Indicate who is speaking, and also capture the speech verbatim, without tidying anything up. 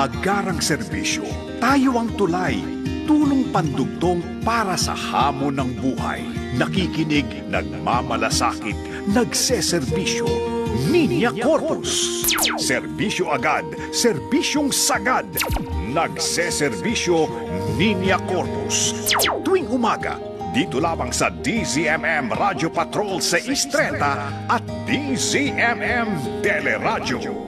Speaker 1: agarang serbisyo. Tayo ang tulay, tulong pandugtong para sa hamon ng buhay. Nakikinig, nagmamalasakit, nagseserbisyo. Linya Corpus. Serbisyo agad, serbisyong sagad. Nagseserbisyo, Linya Corpus. Tuwing umaga, dito lamang sa D Z M M Radio Patrol sa six thirty at D Z M M Teleradyo.